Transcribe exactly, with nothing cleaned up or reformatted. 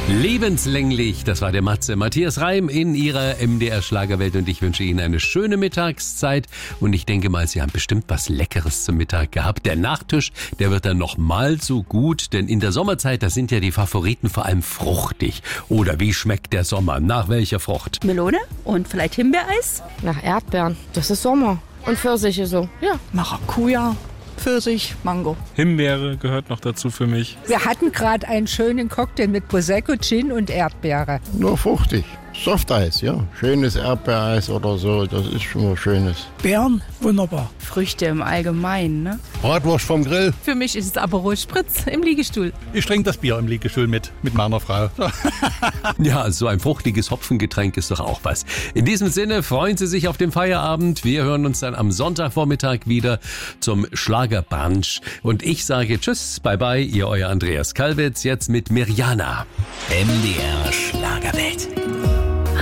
Lebenslänglich, das war der Matze Matthias Reim in ihrer M D R Schlagerwelt und ich wünsche Ihnen eine schöne Mittagszeit und ich denke mal, Sie haben bestimmt was Leckeres zum Mittag gehabt. Der Nachtisch, der wird dann noch mal so gut, denn in der Sommerzeit, da sind ja die Favoriten vor allem fruchtig. Oder wie schmeckt der Sommer? Nach welcher Frucht? Melone und vielleicht Himbeereis? Nach Erdbeeren, das ist Sommer. Und Pfirsiche so, ja. Maracuja, Pfirsich, Mango. Himbeere gehört noch dazu für mich. Wir hatten gerade einen schönen Cocktail mit Prosecco, Gin und Erdbeere. Nur fruchtig. Softeis, ja. Schönes Erdbeereis oder so, das ist schon was Schönes. Beeren, wunderbar. Früchte im Allgemeinen, ne? Bratwurst vom Grill. Für mich ist es Aperol Spritz im Liegestuhl. Ich trinke das Bier im Liegestuhl mit, mit meiner Frau. Ja, so ein fruchtiges Hopfengetränk ist doch auch was. In diesem Sinne freuen Sie sich auf den Feierabend. Wir hören uns dann am Sonntagvormittag wieder zum Schlagerbrunch. Und ich sage Tschüss, bye bye, ihr euer Andreas Kalwitz, jetzt mit Mirjana. M D R Schlagerwelt.